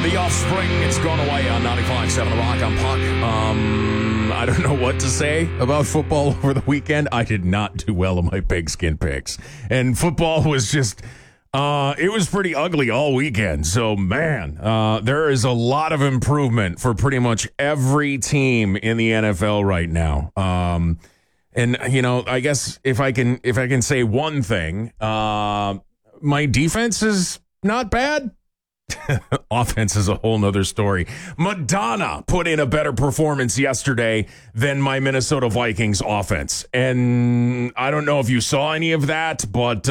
The Offspring, it's gone away on 95.7 The Rock. I'm Puck. I don't know what to say about football over the weekend. I did not do well in my pigskin picks. And football was just, it was pretty ugly all weekend. So, man, there is a lot of improvement for pretty much every team in the NFL right now. And, you know, I guess if I can say one thing, my defense is not bad. Offense is a whole nother story. Madonna put in a better performance yesterday than my Minnesota Vikings offense. And I don't know if you saw any of that, but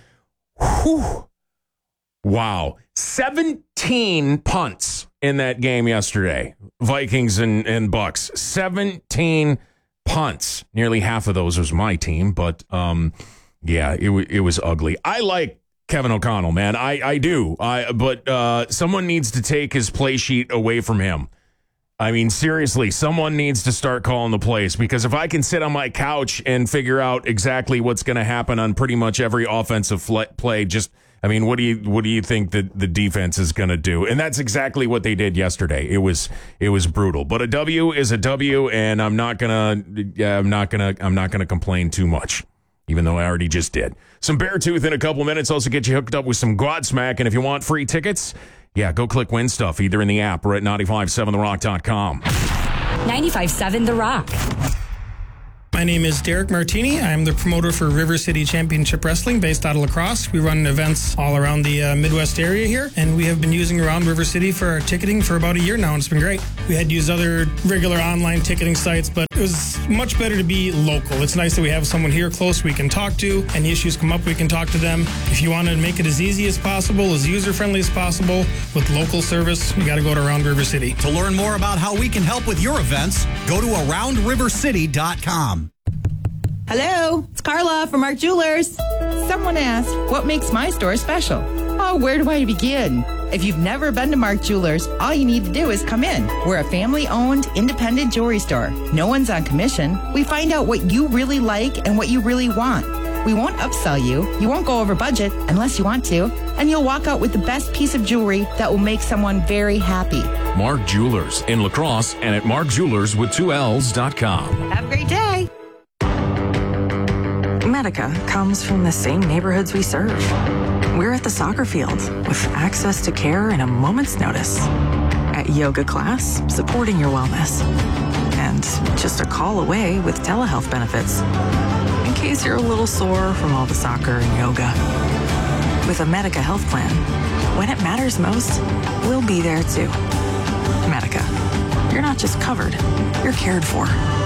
wow. 17 punts in that game yesterday. Vikings and Bucks. 17 punts. Nearly half of those was my team, but yeah, it was ugly. I like Kevin O'Connell, man. I do. But someone needs to take his play sheet away from him. I mean, seriously, someone needs to start calling the plays, because if I can sit on my couch and figure out exactly what's going to happen on pretty much every offensive play, I mean, what do you think that the defense is going to do? And that's exactly what they did yesterday. It was brutal. But a W is a W, and I'm not gonna complain too much, even though I already just did. Some Beartooth in a couple minutes. Also get you hooked up with some Godsmack. And if you want free tickets, yeah, go click Win Stuff either in the app or at 957therock.com. 95.7 The Rock. My name is Derek Martini. I'm the promoter for River City Championship Wrestling based out of La Crosse. We run events all around the Midwest area here, and we have been using Around River City for our ticketing for about a year now, and it's been great. We had to use other regular online ticketing sites, but it was much better to be local. It's nice that we have someone here close we can talk to. Any issues come up, we can talk to them. If you want to make it as easy as possible, as user-friendly as possible, with local service, you got to go to Around River City. To learn more about how we can help with your events, go to AroundRiverCity.com. Hello, it's Carla from Mark Jewelers. Someone asked, what makes my store special? Oh, where do I begin? If you've never been to Mark Jewelers, all you need to do is come in. We're a family-owned, independent jewelry store. No one's on commission. We find out what you really like and what you really want. We won't upsell you. You won't go over budget unless you want to. And you'll walk out with the best piece of jewelry that will make someone very happy. Mark Jewelers in La Crosse and at markjewelers.com. Have a great day. Medica comes from the same neighborhoods we serve. We're at the soccer field with access to care in a moment's notice. At yoga class, supporting your wellness. And just a call away with telehealth benefits, in case you're a little sore from all the soccer and yoga. With a Medica health plan, when it matters most, we'll be there too. Medica. You're not just covered, you're cared for.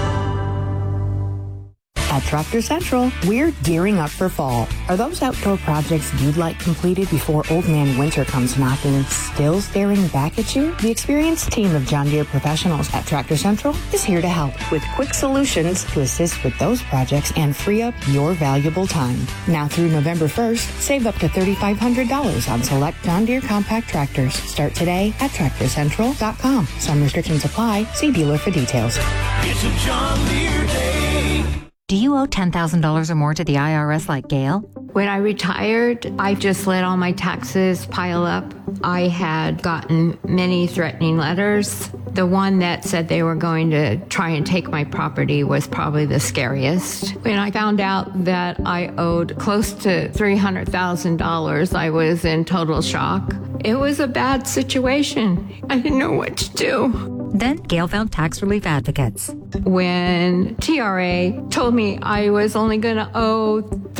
At Tractor Central, we're gearing up for fall. Are those outdoor projects you'd like completed before Old Man Winter comes knocking still staring back at you? The experienced team of John Deere professionals at Tractor Central is here to help with quick solutions to assist with those projects and free up your valuable time. Now through November 1st, save up to $3,500 on select John Deere compact tractors. Start today at TractorCentral.com. Some restrictions apply. See dealer for details. It's a John Deere day. Do you owe $10,000 or more to the IRS like Gail? When I retired, I just let all my taxes pile up. I had gotten many threatening letters. The one that said they were going to try and take my property was probably the scariest. When I found out that I owed close to $300,000, I was in total shock. It was a bad situation. I didn't know what to do. Then Gail found tax relief advocates. When TRA told me I was only going to owe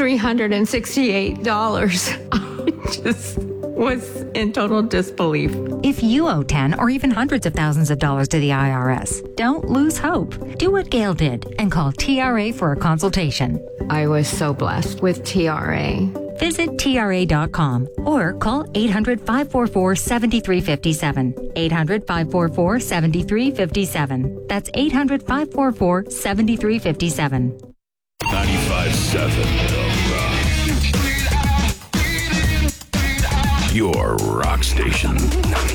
$368, I just was in total disbelief. If you owe 10 or even hundreds of thousands of dollars to the IRS, don't lose hope. Do what Gail did and call TRA for a consultation. I was so blessed with TRA. Visit TRA.com or call 800-544-7357. 800-544-7357. That's 800-544-7357. 95.7 The Rock. Your rock station.